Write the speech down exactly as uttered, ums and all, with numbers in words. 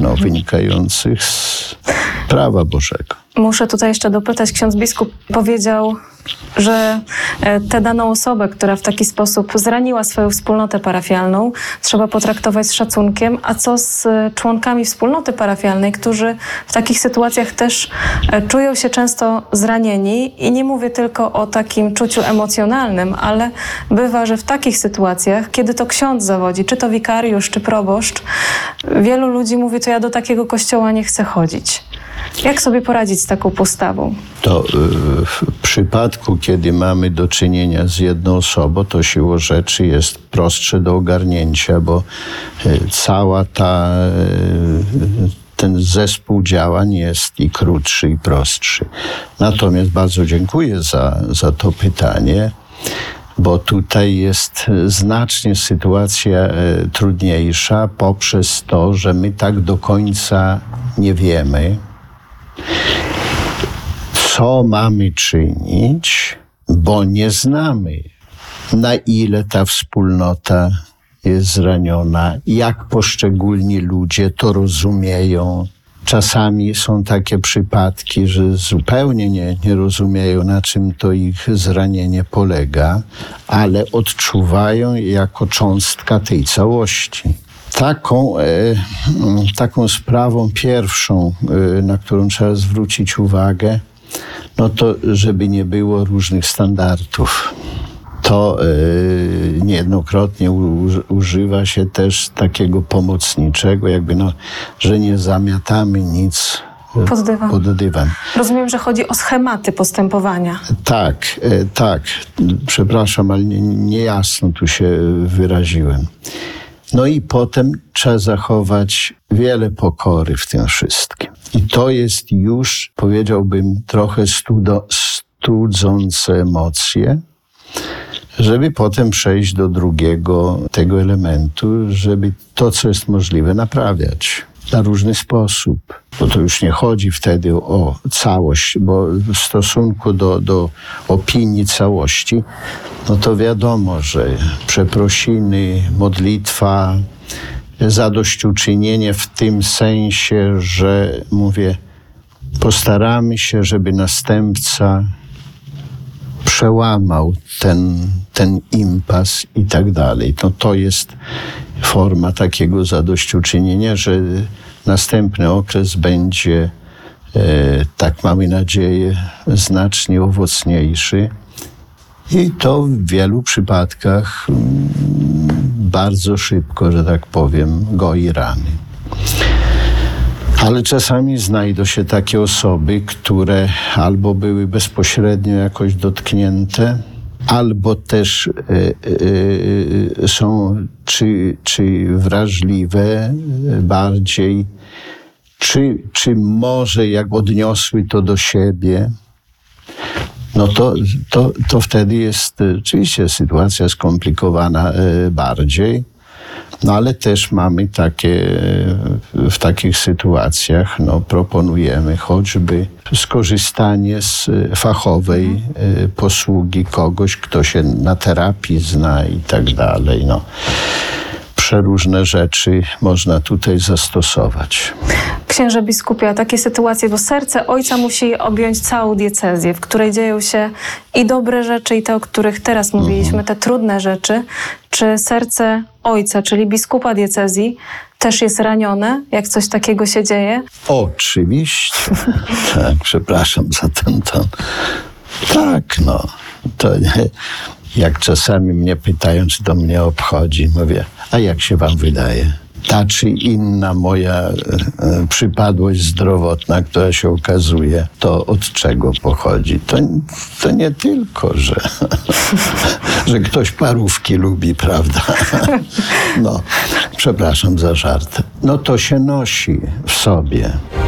no, wynikających z prawa Bożego. Muszę tutaj jeszcze dopytać, ksiądz biskup powiedział, że tę daną osobę, która w taki sposób zraniła swoją wspólnotę parafialną, trzeba potraktować z szacunkiem, a co z członkami wspólnoty parafialnej, którzy w takich sytuacjach też czują się często zranieni i nie mówię tylko o takim czuciu emocjonalnym, ale bywa, że w takich sytuacjach, kiedy to ksiądz zawodzi, czy to wikariusz, czy proboszcz, wielu ludzi mówi, to ja do takiego kościoła nie chcę chodzić. Jak sobie poradzić z taką postawą? To w przypadku, kiedy mamy do czynienia z jedną osobą, to siłą rzeczy jest prostsze do ogarnięcia, bo cała ta, ten zespół działań jest i krótszy, i prostszy. Natomiast bardzo dziękuję za, za to pytanie, bo tutaj jest znacznie sytuacja trudniejsza poprzez to, że my tak do końca nie wiemy, co mamy czynić, bo nie znamy, na ile ta wspólnota jest zraniona, jak poszczególni ludzie to rozumieją. Czasami są takie przypadki, że zupełnie nie, nie rozumieją, na czym to ich zranienie polega, ale odczuwają jako cząstka tej całości. Taką, e, taką sprawą pierwszą, e, na którą trzeba zwrócić uwagę, no to żeby nie było różnych standardów. To e, niejednokrotnie u, używa się też takiego pomocniczego, jakby no, że nie zamiatamy nic pod dywan. pod dywan. Rozumiem, że chodzi o schematy postępowania. Tak, e, tak. Przepraszam, ale nie, niejasno tu się wyraziłem. No i potem trzeba zachować wiele pokory w tym wszystkim. I to jest już, powiedziałbym, trochę studo, studzące emocje, żeby potem przejść do drugiego tego elementu, żeby to, co jest możliwe, naprawiać na różny sposób. Bo to już nie chodzi wtedy o całość, bo w stosunku do, do opinii całości, no to wiadomo, że przeprosiny, modlitwa, zadośćuczynienie w tym sensie, że mówię, postaramy się, żeby następca przełamał ten, ten impas i tak dalej. No to jest forma takiego zadośćuczynienia, że następny okres będzie, e, tak mamy nadzieję, znacznie owocniejszy. I to w wielu przypadkach m, bardzo szybko, że tak powiem, goi rany. Ale czasami znajdą się takie osoby, które albo były bezpośrednio jakoś dotknięte, albo też y, y, są czy, czy wrażliwe bardziej, czy, czy może jak odniosły to do siebie, no to, to, to wtedy jest oczywiście sytuacja skomplikowana y, bardziej. No ale też mamy takie, w takich sytuacjach, no proponujemy choćby skorzystanie z fachowej posługi kogoś, kto się na terapii zna i tak dalej. No, przeróżne rzeczy można tutaj zastosować. Księże biskupie, a takie sytuacje, bo serce ojca musi objąć całą diecezję, w której dzieją się i dobre rzeczy, i te, o których teraz mówiliśmy, te trudne rzeczy. Czy serce ojca, czyli biskupa diecezji, też jest ranione, jak coś takiego się dzieje? Oczywiście. Tak, przepraszam za ten ton. Tak, no. To nie, jak czasami mnie pytają, czy to mnie obchodzi, mówię, a jak się wam wydaje? Ta czy inna moja e, przypadłość zdrowotna, która się okazuje, to od czego pochodzi? To, to nie tylko, że, że ktoś parówki lubi, prawda? No, przepraszam za żart. No to się nosi w sobie.